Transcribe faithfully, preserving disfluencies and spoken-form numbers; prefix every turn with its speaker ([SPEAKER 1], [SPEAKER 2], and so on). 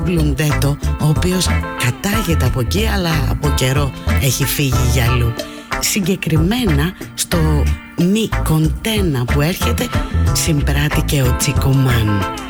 [SPEAKER 1] Μπλουντέτο, ο οποίος κατάγεται από εκεί αλλά από καιρό έχει φύγει για αλλού. Συγκεκριμένα στο μη κοντένα που έρχεται συμπράττει και ο Τσίκο Μαν.